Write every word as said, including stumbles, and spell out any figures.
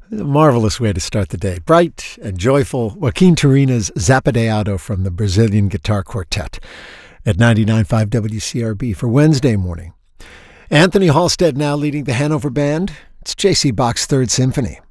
A marvelous way to start the day. Bright and joyful. Joaquin Turina's Zapateado from the Brazilian Guitar Quartet at ninety-nine point five W C R B for Wednesday morning. Anthony Halstead now leading the Hanover Band. It's J C Bach's Third Symphony.